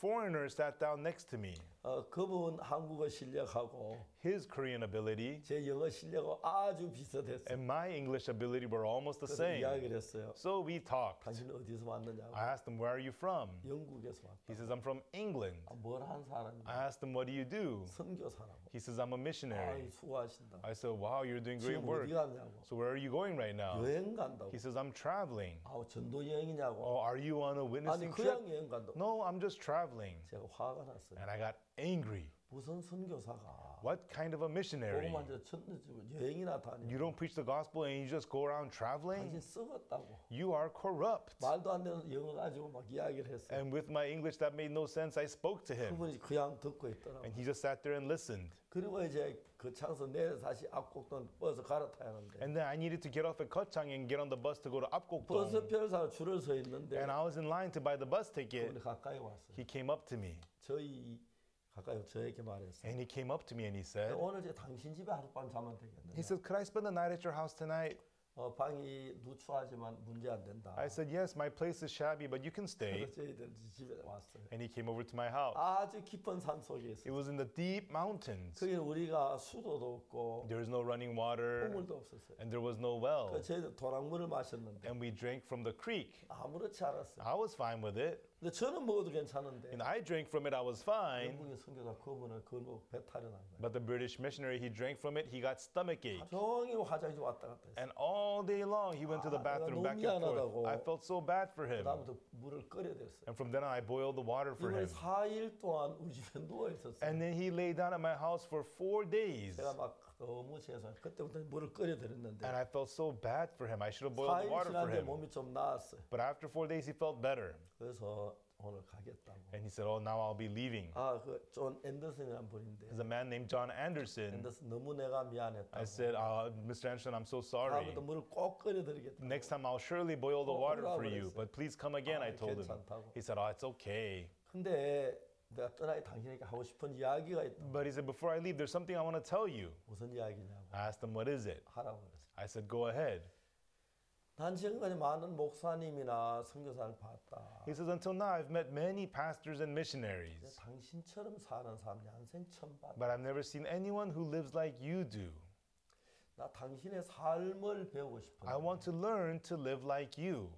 foreigner sat down next to me. 그분 한국어 실력하고 His Korean ability 제 영어 실력하고 아주 비슷했어요. and my English ability were almost the 그래서 same. 이야기를 했어요. So we talked. 당신 어디서 왔느냐고. I asked him, where are you from? 영국에서 왔다. He says, I'm from England. 뭘 한 사람이냐. I asked him, what do you do? 선교사라고. He says, I'm a missionary. 수고하신다. I said, wow, you're doing great 지금 work. 어디 갔냐고. So where are you going right now? 여행 간다고. He says, I'm traveling. 전도 여행이냐고. Oh, are you on a 아니 witnessing 그냥 trip? 여행 간다고. No, I'm just traveling. 제가 화가 났어요. And I got angry. 무슨 선교사가 What kind of a missionary? 복음만 여행이나 다니고. You don't preach the gospel and you just go around traveling? 당신 썩었다고. You are corrupt. 말도 안 되는 영어 가지고 막 이야기를 했어요. And with my English that made no sense, I spoke to him. 그분이 그냥 듣고 있더라고. And he just sat there and listened. 그리고 이제 그 창서 내려 다시 앞곡동 버스 갈아타야 하는데 And then I needed to get off at Kochang and get on the bus to go to 버스 Apgokdong. 표를 사러 줄을 서 있는데 And I was in line to buy the bus 그분이 ticket. 가까이 왔어요. He came up to me. 가까이 저에게 말했어요. And he came up to me and he said, 오늘 이제 당신 집에 하룻밤 자면 되겠는데. he said, could I spend the night at your house tonight? 방이 누추하지만 문제 안 된다. I said, yes, my place is shabby, but you can stay. 그래서 저희들 집에 왔어요. And he came over to my house. 아주 깊은 산 속에 It 있어요. was in the deep mountains. 거기는 우리가 수도도 없고 There was no running water 우물도 없었어요. and there was no well. 저희들 도랑물을 마셨는데 And we drank from the creek. 아무렇지 않았어요. I was fine with it. 근데 저는 먹어도 괜찮은데 And I drank from it, I was fine. 영국의 선교사 그분은 그걸 먹고 배탈이 난 거예요. But the British missionary, he drank from it, he got stomachache. 종일 화장실 왔다 갔다 했어요. And all day long, he went to the bathroom 내가 back 너무 and forth. 미안하다고. I felt so bad for him. 그다음부터 물을 끓여야 됐어요. And from then on, I boiled the water for 이번에 him. 4일 동안 우리 집에 누워 있었어요. And then he lay down at my house for 4 days. 제가 막 너무 죄송해요. 그때부터 물을 끓여 드렸는데 And I felt so bad for him. I should have boiled the 4일 water for 지났는데 him. 몸이 좀 나았어요. But after 4 days, he felt better. 그래서 오늘 가겠다고. And he said, oh, now I'll be leaving. 그 존 앤더슨이라는 분인데 There's a man named John Anderson. 앤더슨 너무 내가 미안했다고. I said, Mr. Anderson, I'm so sorry. 다음부터 물을 꼭 끓여 드리겠다고. Next time I'll surely boil the water for you. 그랬어요. But please come again, I told him. 괜찮다고. He said, oh, it's okay. 근데 내가 떠나기 당신에게 하고 싶은 이야기가 있다. But he said, before I leave, there's something I want to tell you. 무슨 이야기냐고. I asked him, what is it? 하라고 그랬어요. I said, go ahead. 난 지금까지 많은 목사님이나 선교사를 봤다. He says, until now, I've met many pastors and missionaries. 당신처럼 사는 사람 양생 처음 봤다. But I've never seen anyone who lives like you do. 나 당신의 삶을 배우고 싶어. I want to learn to live like you.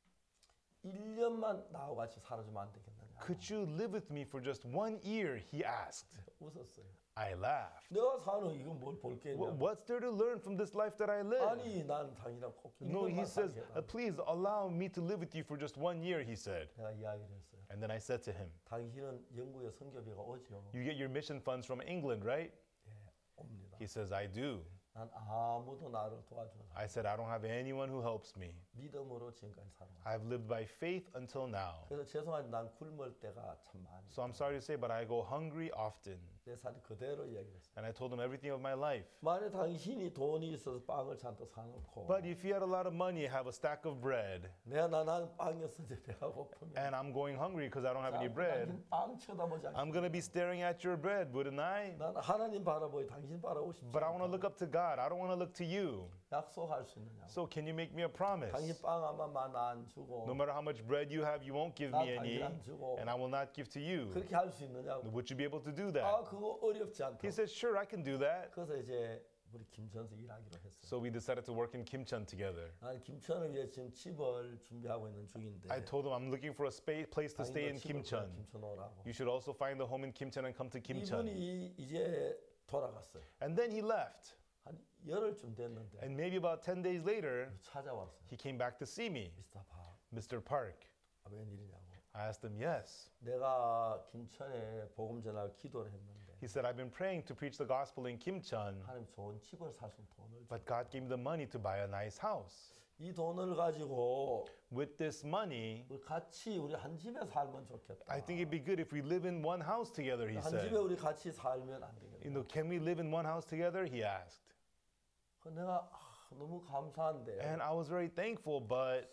1년만 나하고 같이 살아주면 안 되겠느냐. Could you live with me for just 1 year? He asked. 웃었어요. I laughed. 내가 사는 이건 뭘 볼게. What's there to learn from this life that I live? 아니 난 당신이랑 꼭 No, he 이것만 says, 살게 해라. please allow me to live with you for just 1 year, he said. 내가 이야기를 했어요. And then I said to him, 당신은 영국의 선교비가 오죠. you get your mission funds from England, right? 예, 옵니다. He says, I do. 난 아무도 나를 도와주는 사람. I said, I don't have anyone who helps me. 믿음으로 지금까지 살아. I've lived by faith until now. 그래서 죄송하지 난 굶을 때가 참 많이. So I'm sorry to say, but I go hungry often. 내 삶 그대로 이야기했어요. And I told him everything of my life. 만약 당신이 돈이 있어서 빵을 잔뜩 사놓고 But if you had a lot of money, have a stack of bread, 나는 빵이었어 이제 배가 고프면 and I'm going hungry because I don't have any bread, 당신 빵 쳐다보지 않고 I'm going to be staring at your bread, wouldn't I? 난 하나님 바라보고 당신 바라보고 싶지 But I want to 않다. look up to God. I don't want to look to you. 약속할 수 있느냐고. So can you make me a promise? 당신 빵 하나만 안 주고 No matter how much bread you have, you won't give 나 me any, 당신 안 주고. and I will not give to you. 그렇게 할 수 있느냐고. Would you be able to do 아 that? 그거 어렵지 않다. He said, sure, I can do that. 그래서 이제 우리 김천에서 일하기로 했어요. So we decided to work in Kimcheon together. 나는 김천을 위해 지금 집을 준비하고 있는 중인데 I told him I'm looking for a place to stay in Kimcheon. 김천 오라고. You should also find a home in Kimcheon and come to Kimcheon. 이분이 이제 돌아갔어요. And then he left. 한 열흘쯤 됐는데 And maybe about 10 days later, 찾아왔어요. he came back to see me. 미스터 박, Mr. Park. 웬일이냐고. I asked him, yes. 내가 김천에 복음 전할 기도를 했는데 He said, I've been praying to preach the gospel in Kimcheon, 하나님 좋은 집을 살 수 있는 돈을 줘. but God gave me the money to buy a nice house. 이 돈을 가지고 With this money, 우리 같이 우리 한 집에 살면 좋겠다. I think it'd be good if we live in one house together, he 한 집에 said. 우리 같이 살면 안 되겠다. Can we live in one house together? He asked. 그 내가 너무 감사한데 And I was very thankful, but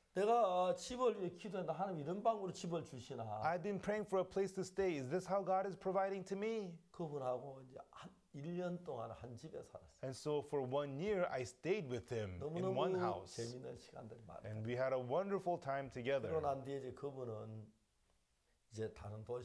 내가 집을 위해 기도했는데 하나님 이런 방으로 집을 주시나. I've been praying for a place to stay. Is this how God is providing to me? 그분하고 이제 한 1년 동안 한 집에 살았어요. And so for 1 year, I stayed with him in one 너무너무 house. 재미있는 시간들이 많아요. And we had a wonderful time 그러고 together. 난 뒤에 이제 그분은 이제 다른 도시